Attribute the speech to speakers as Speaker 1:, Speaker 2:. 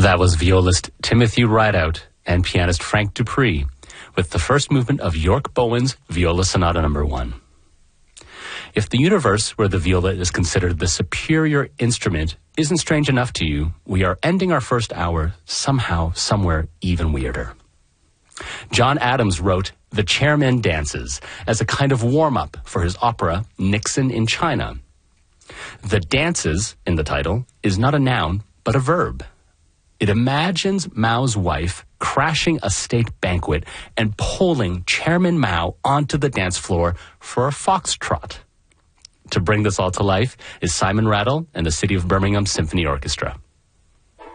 Speaker 1: That was violist Timothy Rideout and pianist Frank Dupree with the first movement of York Bowen's Viola Sonata No. 1. If the universe where the viola is considered the superior instrument isn't strange enough to you, we are ending our first hour somehow, somewhere even weirder. John Adams wrote The Chairman Dances as a kind of warm-up for his opera Nixon in China. The dances in the title is not a noun, but a verb. It imagines Mao's wife crashing a state banquet and pulling Chairman Mao onto the dance floor for a foxtrot. To bring this all to life is Simon Rattle and the City of Birmingham Symphony Orchestra.